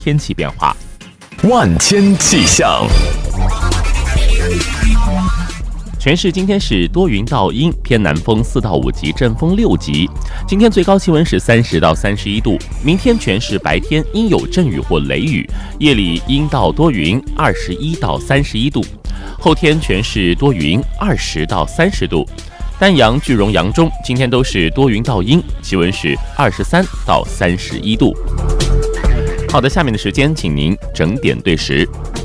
天气变化。 万千气象。 全市今天是多云到阴，偏南风4到5级，阵风6级。今天最高气温是30到31度。明天全市白天阴有阵雨或雷雨，夜里阴到多云，21到31度。后天全市多云，20到30度。丹阳、句容、扬中今天都是多云到阴，气温是23到31度。好的，下面的时间，请您整点对时。